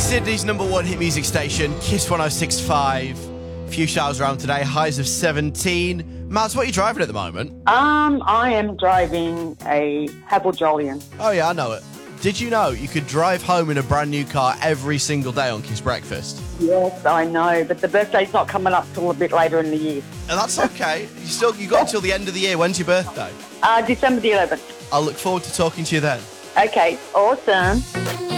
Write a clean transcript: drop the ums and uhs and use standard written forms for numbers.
Sydney's #1 hit music station, Kiss 106.5. Few showers around today, highs of 17. Maz, what are you driving at the moment? I am driving a Haval Jolyon. Oh yeah, I know it. Did you know you could drive home in a brand new car every single day on Kiss Breakfast? Yes, I know, but the birthday's not coming up till a bit later in the year. And that's okay. You got until the end of the year. When's your birthday? December the 11th. I'll look forward to talking to you then. Okay, awesome.